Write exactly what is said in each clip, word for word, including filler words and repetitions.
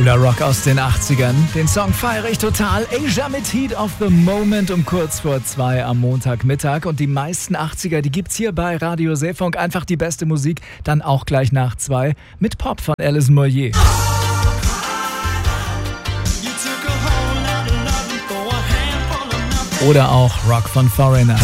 Cooler Rock aus den achtzigern. Den Song feiere ich total. Asia mit Heat of the Moment um kurz vor zwei am Montagmittag. Und die meisten achtziger, die gibt's hier bei Radio Seefunk. Einfach die beste Musik, dann auch gleich nach zwei mit Pop von Alison Moyet. Oder auch Rock von Foreigner.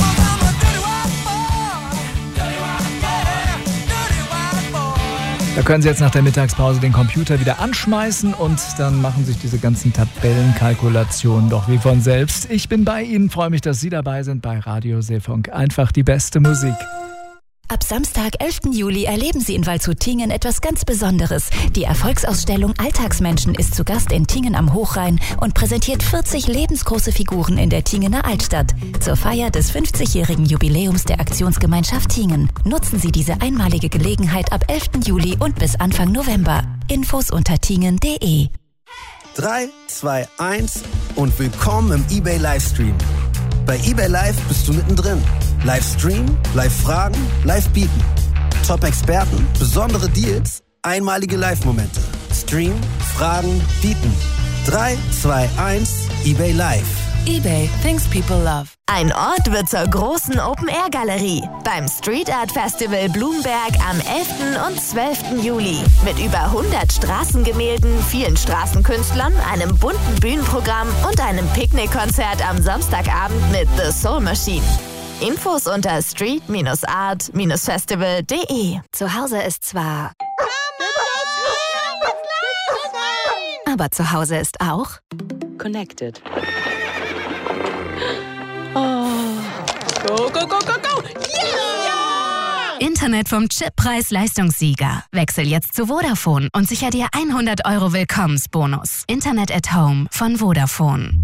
Da können Sie jetzt nach der Mittagspause den Computer wieder anschmeißen und dann machen sich diese ganzen Tabellenkalkulationen doch wie von selbst. Ich bin bei Ihnen, freue mich, dass Sie dabei sind bei Radio Seefunk. Einfach die beste Musik. Ab Samstag, elften Juli, erleben Sie in Waldshut-Tiengen etwas ganz Besonderes. Die Erfolgsausstellung Alltagsmenschen ist zu Gast in Tiengen am Hochrhein und präsentiert vierzig lebensgroße Figuren in der Tiengener Altstadt. Zur Feier des fünfzigjährigen Jubiläums der Aktionsgemeinschaft Tiengen. Nutzen Sie diese einmalige Gelegenheit ab elften Juli und bis Anfang November. Infos unter tiengen punkt de. drei, zwei, eins und willkommen im eBay Livestream. Bei eBay Live bist du mittendrin. Livestream, Live-Fragen, Live-Bieten. Top-Experten, besondere Deals, einmalige Live-Momente. Stream, Fragen, Bieten. drei, zwei, eins, eBay Live. eBay, things people love. Ein Ort wird zur großen Open-Air-Galerie beim Street Art Festival Blumberg am elften und zwölften Juli. Mit über hundert Straßengemälden, vielen Straßenkünstlern, einem bunten Bühnenprogramm und einem Picknickkonzert am Samstagabend mit The Soul Machine. Infos unter street art festival punkt de. Zu Hause ist zwar... Aber zu Hause ist auch... Connected. Oh. Go, go, go, go, go! Yeah! Internet vom Chip-Preis-Leistungssieger. Wechsel jetzt zu Vodafone und sicher dir hundert Euro Willkommensbonus. Internet at Home von Vodafone.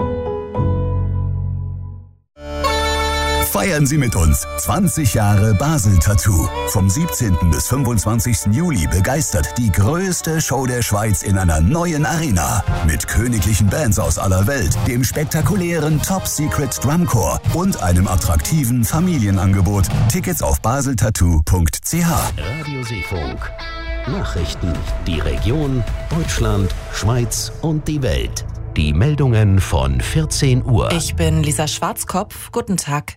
Feiern Sie mit uns zwanzig Jahre Basel Tattoo. Vom siebzehnten bis fünfundzwanzigsten Juli begeistert die größte Show der Schweiz in einer neuen Arena. Mit königlichen Bands aus aller Welt, dem spektakulären Top Secret Drumcore und einem attraktiven Familienangebot. Tickets auf baseltattoo punkt c h. Radio Seefunk. Nachrichten. Die Region, Deutschland, Schweiz und die Welt. Die Meldungen von vierzehn Uhr. Ich bin Lisa Schwarzkopf. Guten Tag.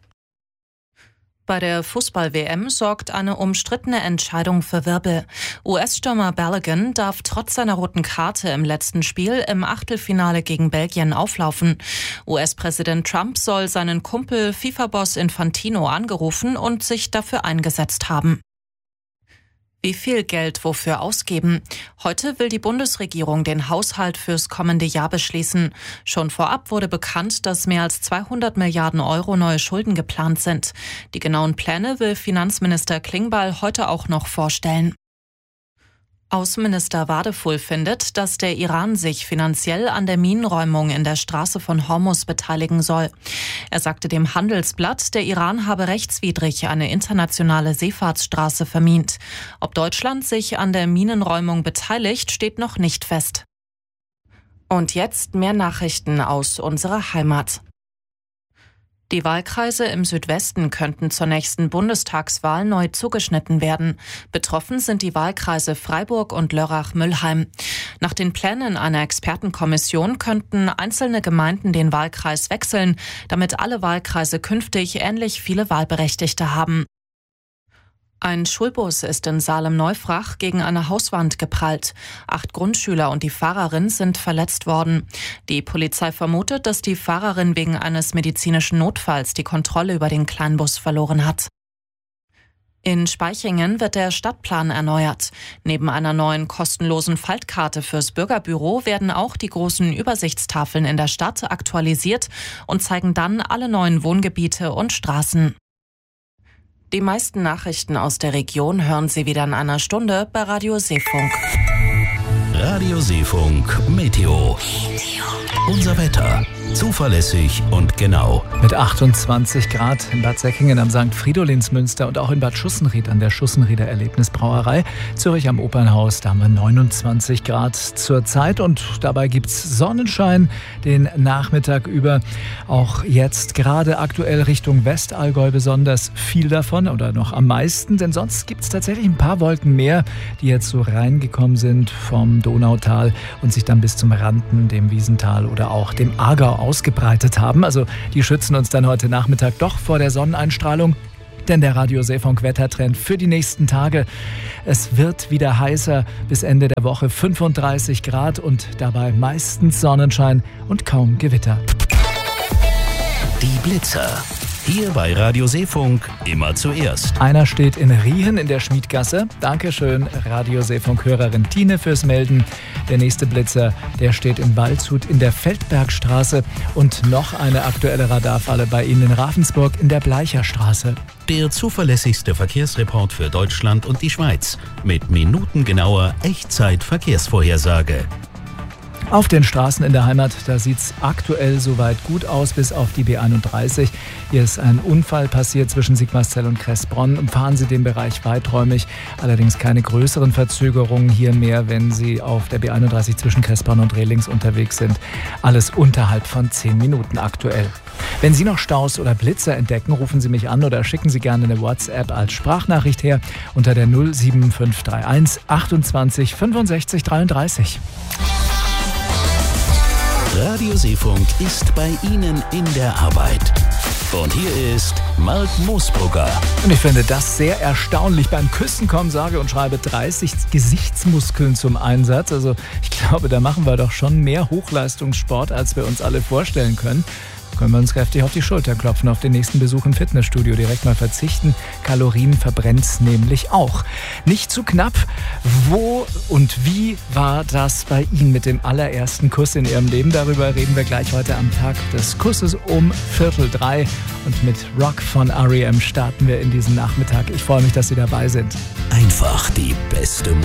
Bei der Fußball-W M sorgt eine umstrittene Entscheidung für Wirbel. U S-Stürmer Balogun darf trotz seiner roten Karte im letzten Spiel im Achtelfinale gegen Belgien auflaufen. U S-Präsident Trump soll seinen Kumpel FIFA-Boss Infantino angerufen und sich dafür eingesetzt haben. Wie viel Geld wofür ausgeben? Heute will die Bundesregierung den Haushalt fürs kommende Jahr beschließen. Schon vorab wurde bekannt, dass mehr als zweihundert Milliarden Euro neue Schulden geplant sind. Die genauen Pläne will Finanzminister Klingbeil heute auch noch vorstellen. Außenminister Wadefuhl findet, dass der Iran sich finanziell an der Minenräumung in der Straße von Hormuz beteiligen soll. Er sagte dem Handelsblatt, der Iran habe rechtswidrig eine internationale Seefahrtsstraße vermint. Ob Deutschland sich an der Minenräumung beteiligt, steht noch nicht fest. Und jetzt mehr Nachrichten aus unserer Heimat. Die Wahlkreise im Südwesten könnten zur nächsten Bundestagswahl neu zugeschnitten werden. Betroffen sind die Wahlkreise Freiburg und Lörrach-Müllheim. Nach den Plänen einer Expertenkommission könnten einzelne Gemeinden den Wahlkreis wechseln, damit alle Wahlkreise künftig ähnlich viele Wahlberechtigte haben. Ein Schulbus ist in Salem-Neufrach gegen eine Hauswand geprallt. Acht Grundschüler und die Fahrerin sind verletzt worden. Die Polizei vermutet, dass die Fahrerin wegen eines medizinischen Notfalls die Kontrolle über den Kleinbus verloren hat. In Spaichingen wird der Stadtplan erneuert. Neben einer neuen kostenlosen Faltkarte fürs Bürgerbüro werden auch die großen Übersichtstafeln in der Stadt aktualisiert und zeigen dann alle neuen Wohngebiete und Straßen. Die meisten Nachrichten aus der Region hören Sie wieder in einer Stunde bei Radio Seefunk. Radio Seefunk Meteo. Unser Wetter. Zuverlässig und genau. Mit achtundzwanzig Grad in Bad Säckingen am Sankt Fridolinsmünster und auch in Bad Schussenried an der Schussenrieder Erlebnisbrauerei. Zürich am Opernhaus, da haben wir neunundzwanzig Grad zur Zeit und dabei gibt es Sonnenschein den Nachmittag über. Auch jetzt gerade aktuell Richtung Westallgäu besonders viel davon oder noch am meisten, denn sonst gibt es tatsächlich ein paar Wolken mehr, die jetzt so reingekommen sind vom Donautal und sich dann bis zum Randen, dem Wiesental oder auch dem Aargau ausgebreitet haben. Also die schützen uns dann heute Nachmittag doch vor der Sonneneinstrahlung. Denn der Radio Seefunk Wettertrend für die nächsten Tage. Es wird wieder heißer bis Ende der Woche, fünfunddreißig Grad und dabei meistens Sonnenschein und kaum Gewitter. Die Blitzer. Hier bei Radio Seefunk immer zuerst. Einer steht in Riehen in der Schmiedgasse. Dankeschön, Radio Seefunk-Hörerin Tine, fürs Melden. Der nächste Blitzer, der steht in Waldshut in der Feldbergstraße. Und noch eine aktuelle Radarfalle bei Ihnen in Ravensburg in der Bleicherstraße. Der zuverlässigste Verkehrsreport für Deutschland und die Schweiz. Mit minutengenauer Echtzeit-Verkehrsvorhersage. Auf den Straßen in der Heimat, da sieht es aktuell soweit gut aus, bis auf die B einunddreißig. Hier ist ein Unfall passiert zwischen Sigmarszell und Kressbronn. Umfahren Sie den Bereich weiträumig, allerdings keine größeren Verzögerungen hier mehr, wenn Sie auf der B einunddreißig zwischen Kressbronn und Rehlings unterwegs sind. Alles unterhalb von zehn Minuten aktuell. Wenn Sie noch Staus oder Blitzer entdecken, rufen Sie mich an oder schicken Sie gerne eine WhatsApp als Sprachnachricht her unter der null sieben fünf drei eins achtundzwanzig fünfundsechzig dreiunddreißig. Radio Seefunk ist bei Ihnen in der Arbeit. Und hier ist Mark Moosbrugger. Und ich finde das sehr erstaunlich. Beim Küssen kommen sage und schreibe dreißig Gesichtsmuskeln zum Einsatz. Also ich glaube, da machen wir doch schon mehr Hochleistungssport, als wir uns alle vorstellen können. Können wir uns kräftig auf die Schulter klopfen, auf den nächsten Besuch im Fitnessstudio direkt mal verzichten. Kalorien verbrennt's nämlich auch. Nicht zu knapp. Wo und wie war das bei Ihnen mit dem allerersten Kuss in Ihrem Leben? Darüber reden wir gleich heute am Tag des Kusses um Viertel drei. Und mit Rock von R E M starten wir in diesen Nachmittag. Ich freue mich, dass Sie dabei sind. Einfach die beste Musik.